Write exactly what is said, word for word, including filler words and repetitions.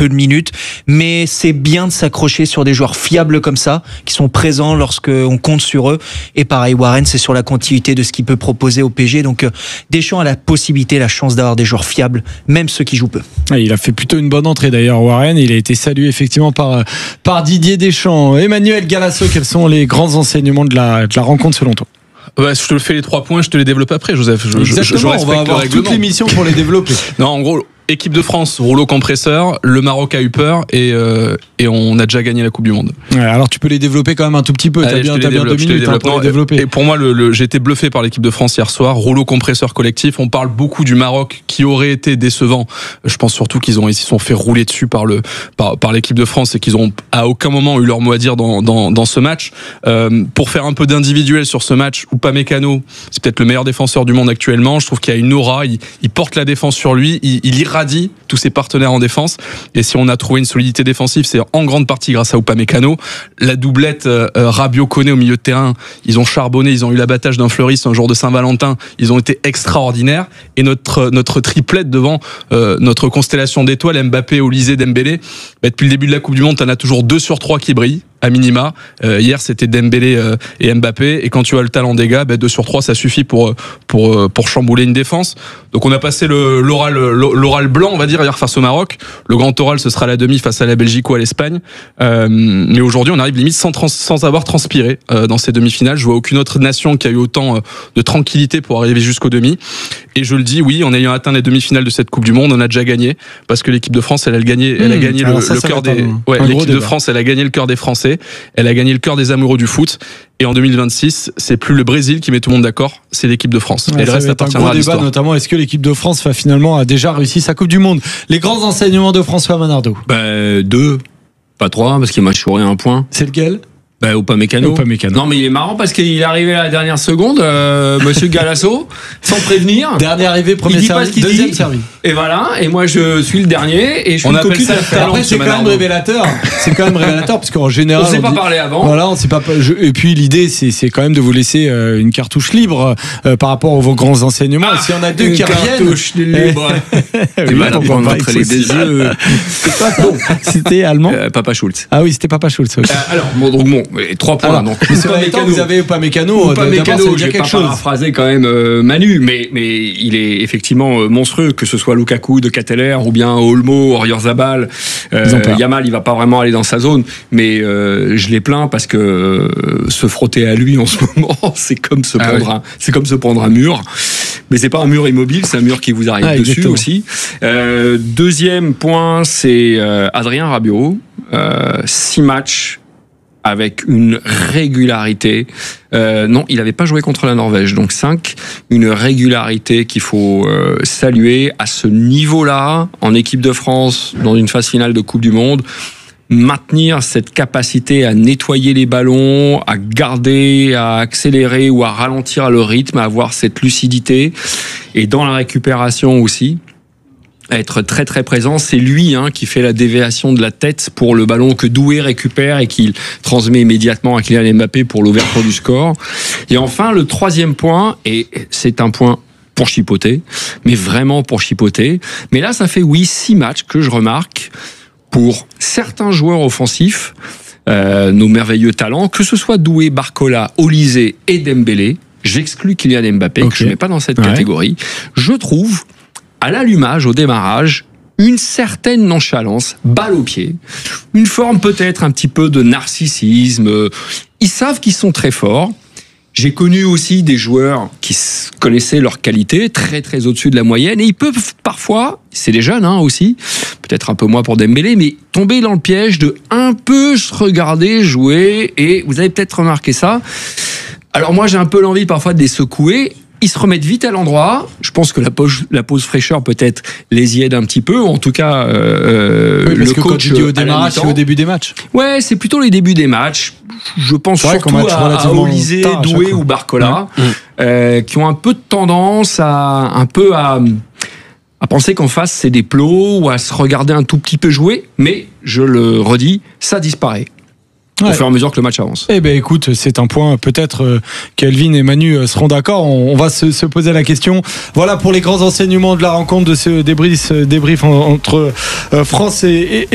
peu de minutes, mais c'est bien de s'accrocher sur des joueurs fiables comme ça, qui sont présents lorsqu'on compte sur eux. Et pareil, Warren, c'est sur la continuité de ce qu'il peut proposer au P S G. Donc Deschamps a la possibilité, la chance d'avoir des joueurs fiables, même ceux qui jouent peu. Il a fait plutôt une bonne entrée d'ailleurs, Warren. Il a été salué effectivement par, par Didier Deschamps. Emmanuel Galasso, quels sont les grands enseignements de la, de la rencontre selon toi? Ouais, je te fais les trois points, je te les développe après, Joseph. Je, Exactement, je, je respecte on va avoir le règlement. toute l'émission pour les développer. Non, en gros, équipe de France, rouleau compresseur, le Maroc a eu peur et, euh, et on a déjà gagné la Coupe du Monde. Ouais, alors tu peux les développer quand même un tout petit peu. T'as Allez, bien, t'as bien deux minutes les hein, pour non, les développer. Et pour moi, le, le, j'ai été bluffé par l'équipe de France hier soir. Rouleau compresseur collectif. On parle beaucoup du Maroc qui aurait été décevant. Je pense surtout qu'ils ont, ils se sont fait rouler dessus par le, par, par l'équipe de France et qu'ils ont à aucun moment eu leur mot à dire dans, dans, dans ce match. Euh, pour faire un peu d'individuel sur ce match, Upamecano, c'est peut-être le meilleur défenseur du monde actuellement. Je trouve qu'il y a une aura. Il, il porte la défense sur lui. Il, il irradie tous ses partenaires en défense. Et si on a trouvé une solidité défensive, c'est en grande partie grâce à Upamecano. La doublette euh, Rabiot-Koné au milieu de terrain, ils ont charbonné, ils ont eu l'abattage d'un fleuriste un jour de Saint-Valentin. Ils ont été extraordinaires. Et notre notre triplette devant euh, notre constellation d'étoiles, Mbappé, Olysée, Dembélé. Bah, depuis le début de la Coupe du Monde, t'en as toujours deux sur trois qui brillent. À minima. Euh, hier, c'était Dembélé euh, et Mbappé. Et quand tu as le talent des gars, bah, deux sur trois, ça suffit pour, pour, pour chambouler une défense. Donc, on a passé le, l'oral, l'oral blanc, on va dire, hier face au Maroc. Le grand oral, ce sera la demi face à la Belgique ou à l'Espagne. Euh, mais aujourd'hui, on arrive limite sans, trans, sans avoir transpiré euh, dans ces demi-finales. Je vois aucune autre nation qui a eu autant euh, de tranquillité pour arriver jusqu'au demi. Et je le dis, oui, en ayant atteint les demi-finales de cette Coupe du Monde, on a déjà gagné. Parce que l'équipe de France, elle a gagné, elle a gagné mmh, le, ça, le ça cœur des, un, ouais, un l'équipe de France, elle a gagné le cœur des Français. Elle a gagné le cœur des amoureux du foot. Et en deux mille vingt-six, c'est plus le Brésil qui met tout le monde d'accord, c'est l'équipe de France. Ouais, et le reste appartiendra à l'histoire. Notamment, est-ce que l'équipe de France va finalement a déjà réussi sa Coupe du Monde? Les grands enseignements de François Manardo. Bah, deux, pas trois, parce qu'il m'a chouré un point. C'est lequel? Bah, Upamecano. Upamecano. Non, mais il est marrant parce qu'il est arrivé à la dernière seconde, euh, Monsieur Galasso, sans prévenir. Dernier arrivé, premier servi, deuxième dit, servi. Et voilà. Et moi, je suis le dernier et je suis on une coquille ça de talent. Après, c'est quand même révélateur. C'est quand même révélateur parce qu'en général, on s'est on pas dit, parlé avant. Voilà, on s'est pas. Je, et puis l'idée, c'est, c'est quand même de vous laisser euh, une cartouche libre euh, par rapport à vos grands enseignements. Ah, et s'il y en a deux une qui reviennent, cartouche libre. oui, voilà, on pour va montrer les yeux. C'est pas ça. C'était allemand. Euh, Papa Schultz. Ah oui, c'était Papa Schultz. Okay. Euh, alors, bon, donc bon, trois points. Alors, donc, mais sur les temps, vous avez Upamecano. Upamecano, je vais pas paraphraser quand même euh, Manu, mais mais il est effectivement euh, monstrueux, que ce soit Lukaku de Catteler ou bien Olmo, Oyarzabal, euh, Yamal, il va pas vraiment aller dans sa zone, mais euh, je les plains parce que euh, se frotter à lui en ce moment, c'est comme se ah prendre, oui. un, c'est comme se prendre un mur. Mais c'est pas un mur immobile, c'est un mur qui vous arrive ah, dessus exactement. aussi. Euh, deuxième point, c'est euh, Adrien Rabiot, euh, six matchs. Avec une régularité. Euh, non, il n'avait pas joué contre la Norvège, donc cinq. Une régularité qu'il faut euh, saluer à ce niveau-là, en équipe de France, dans une phase finale de Coupe du Monde. Maintenir cette capacité à nettoyer les ballons, à garder, à accélérer ou à ralentir le rythme, à avoir cette lucidité. Et dans la récupération aussi. Être très très présent, c'est lui hein, qui fait la déviation de la tête pour le ballon que Doué récupère et qu'il transmet immédiatement à Kylian Mbappé pour l'ouverture du score. Et enfin, le troisième point, et c'est un point pour chipoter, mais vraiment pour chipoter. Mais là, ça fait oui six matchs que je remarque pour certains joueurs offensifs, euh, nos merveilleux talents, que ce soit Doué, Barcola, Olysée et Dembélé. J'exclus Kylian Mbappé, okay. que je ne mets pas dans cette ouais. catégorie. Je trouve à l'allumage, au démarrage, une certaine nonchalance, balle au pied, une forme peut-être un petit peu de narcissisme. Ils savent qu'ils sont très forts. J'ai connu aussi des joueurs qui connaissaient leur qualité, très très au-dessus de la moyenne, et ils peuvent parfois, c'est des jeunes hein, aussi, peut-être un peu moins pour Dembélé, mais tomber dans le piège de un peu se regarder jouer, et vous avez peut-être remarqué ça. Alors moi j'ai un peu l'envie parfois de les secouer. Ils se remettent vite à l'endroit. Je pense que la pause, la pause fraîcheur peut-être les y aide un petit peu. En tout cas, euh, oui, parce le que coach quand tu dis au démarrage, c'est au début des matchs. Ouais, c'est plutôt les débuts des matchs. Je pense surtout à, à Olysée, Doué ou Barcola, ouais. euh, qui ont un peu de tendance à un peu à à penser qu'en face c'est des plots ou à se regarder un tout petit peu jouer. Mais je le redis, ça disparaît. Au ouais. fur et à mesure que le match avance. Eh ben écoute, c'est un point peut-être euh, qu'Elvin et Manu seront d'accord. On, on va se, se poser la question. Voilà pour les grands enseignements de la rencontre, de ce débrief, débrief entre euh, France et, et